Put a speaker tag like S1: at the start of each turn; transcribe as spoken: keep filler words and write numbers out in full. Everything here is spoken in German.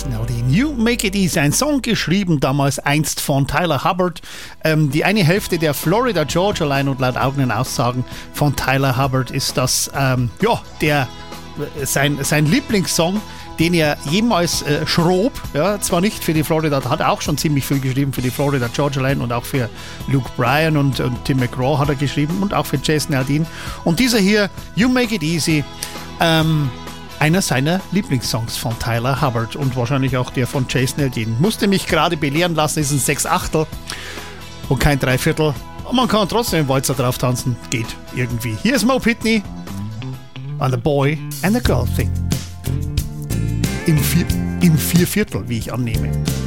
S1: Jason Aldean. You Make It Easy, ein Song geschrieben damals einst von Tyler Hubbard. Ähm, die eine Hälfte der Florida Georgia Line und laut eigenen Aussagen von Tyler Hubbard ist das ähm, ja, der, sein, sein Lieblingssong, den er jemals äh, schrob, ja, zwar nicht für die Florida, hat er auch schon ziemlich viel geschrieben für die Florida Georgia Line und auch für Luke Bryan und, und Tim McGraw hat er geschrieben und auch für Jason Aldean. Und dieser hier, You Make It Easy, ähm, einer seiner Lieblingssongs von Tyler Hubbard und wahrscheinlich auch der von Jason Aldean. Musste mich gerade belehren lassen, ist ein Sechs-Achtel und kein Dreiviertel. Und man kann trotzdem im Walzer drauf tanzen, geht irgendwie. Hier ist Mo Pitney on The Boy and the Girl Thing. Im, Vier, Im Vierviertel, wie ich annehme.